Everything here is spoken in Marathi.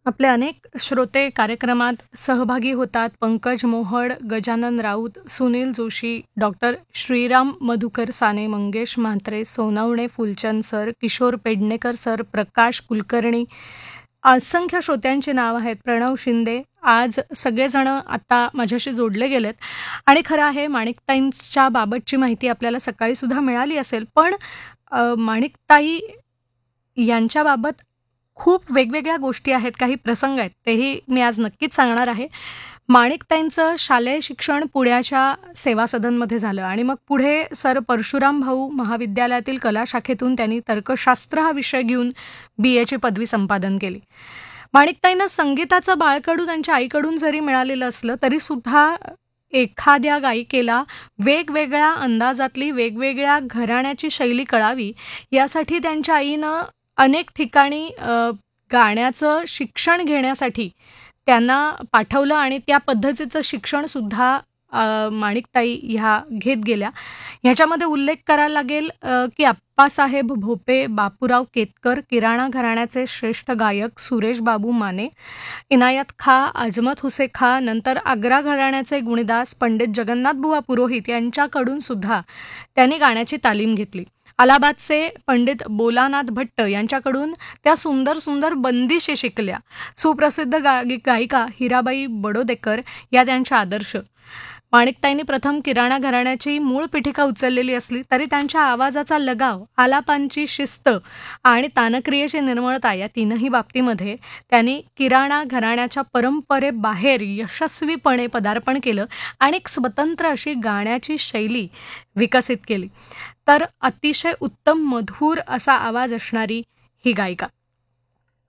आपले अनेक श्रोते कार्यक्रमात सहभागी होतात. Pankaj मोहड, Gajanan Raut, Sunil Joshi, doctor Shriram Madhukar Sane, Mangesh Mhatre, Sonawane Phulchand sir, Kishore Pednekar sir, प्रकाश कुलकर्णी, असंख्य श्रोत्यांची नाव आहेत. प्रणव शिंदे, आज सगळेजण आता माझ्याशी जोडले गेलेत आणि खरं आहे माणिकताईंच्या बाबतची माहिती आपल्याला सकाळीसुद्धा मिळाली असेल. पण माणिकताई यांच्याबाबत खूप वेगवेगळ्या गोष्टी आहेत, काही प्रसंग आहेत, तेही मी आज नक्कीच सांगणार आहे. माणिकताईंचं शालेय शिक्षण पुण्याच्या सेवा सदनमध्ये झालं आणि मग पुढे सर परशुराम भाऊ महाविद्यालयातील कला शाखेतून त्यांनी तर्कशास्त्र हा विषय घेऊन BAची पदवी संपादन केली. माणिकताईंना संगीताचं बाळकडू त्यांच्या आईकडून जरी मिळालेलं असलं तरी सुद्धा एखाद्या गायिकेला वेगवेगळ्या अंदाजातली वेगवेगळ्या घराण्याची शैली कळावी यासाठी त्यांच्या आईनं अनेक ठिकाणी गाण्याचं शिक्षण घेण्यासाठी त्यांना पाठवलं आणि त्या पद्धतीचं शिक्षणसुद्धा माणिकताई ह्या घेत गेल्या. ह्याच्यामध्ये उल्लेख करायला लागेल की अप्पासाहेब भोपे, बापूराव केतकर, किराणा घराण्याचे श्रेष्ठ गायक सुरेश बाबू माने, इनायत खाँ, अजमत हुसे खाँ, नंतर आग्रा घराण्याचे गुणीदास पंडित जगन्नाथबुवा पुरोहित यांच्याकडून सुद्धा त्यांनी गाण्याची तालीम घेतली. अलाहाबादचे पंडित बोलानाथ भट्ट यांच्याकडून त्या सुंदर सुंदर बंदिशी शिकल्या. सुप्रसिद्ध गायिका हिराबाई बडोदेकर या त्यांच्या आदर्श. माणिकताईंनी प्रथम किराणा घराण्याची मूळ पीठिका उचललेली असली तरी त्यांच्या आवाजाचा लगाव, आलापांची शिस्त आणि तानक्रियेची निर्मळता या तीनही बाबतीमध्ये त्यांनी किराणा घराण्याच्या परंपरेबाहेर यशस्वीपणे पदार्पण केलं आणि एक स्वतंत्र अशी गाण्याची शैली विकसित केली. तर अतिशय उत्तम मधुर असा आवाज असणारी ही गायिका.